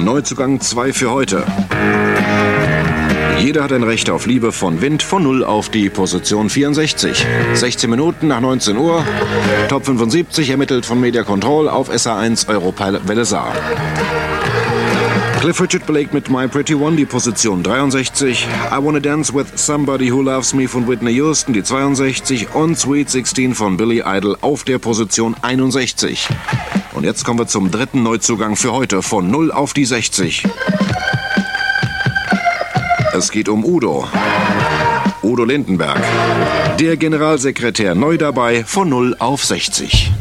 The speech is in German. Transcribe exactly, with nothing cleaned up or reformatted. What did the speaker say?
Neuzugang zwei für heute. Jeder hat ein Recht auf Liebe von Wind von null auf die Position vierundsechzig. sechzehn Minuten nach neunzehn Uhr. Top fünfundsiebzig ermittelt von Media Control auf S A eins Europawelle Saar. Cliff Richard belegt mit My Pretty One die Position dreiundsechzig, I Wanna Dance With Somebody Who Loves Me von Whitney Houston die zweiundsechzig und Sweet sechzehn von Billy Idol auf der Position einundsechzig. Und jetzt kommen wir zum dritten Neuzugang für heute von null auf die sechzig. Es geht um Udo. Udo Lindenberg. Der Generalsekretär neu dabei von null auf sechzig.